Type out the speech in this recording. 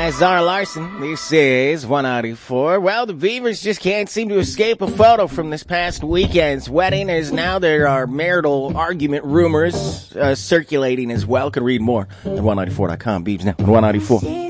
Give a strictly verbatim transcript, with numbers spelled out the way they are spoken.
Hi, Zara Larson. This is one ninety-four. Well, the Beavers just can't seem to escape a photo from this past weekend's wedding, as now there are marital argument rumors uh, circulating as well. Can read more at one ninety-four dot com. Beavs now at one ninety-four.